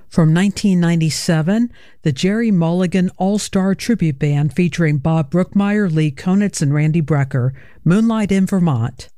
From 1997, the Jerry Mulligan All-Star Tribute Band featuring Bob Brookmeyer, Lee Konitz, and Randy Brecker, Moonlight in Vermont.